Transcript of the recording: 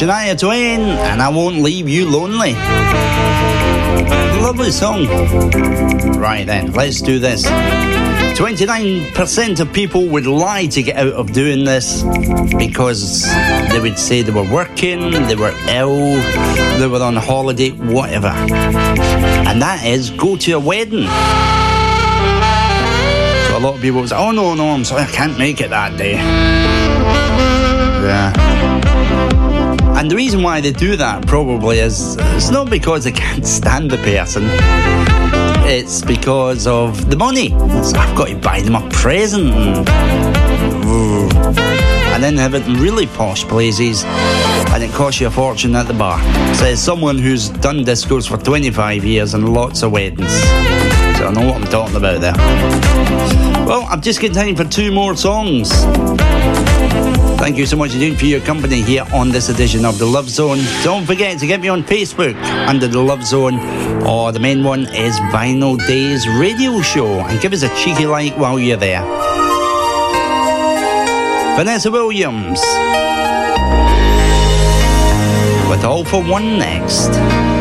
Shania Twain, and I Won't Leave You Lonely. Lovely song. Right then, let's do this. 29% of people would lie to get out of doing this because they would say they were working, they were ill, they were on holiday, whatever. And that is go to a wedding. So a lot of people would say, oh no, I'm sorry, I can't make it that day. Yeah. And the reason why they do that probably is it's not because they can't stand the person. It's because of the money. So I've got to buy them a present. And then have it in really posh places, and it costs you a fortune at the bar. Says someone who's done discos for 25 years and lots of weddings. So I know what I'm talking about there. Well, I've just got time for 2 more songs. Thank you so much indeed for your company here on this edition of The Love Zone. Don't forget to get me on Facebook under The Love Zone, or the main one is Vinyl Days Radio Show, and give us a cheeky like while you're there. Vanessa Williams with All for One next.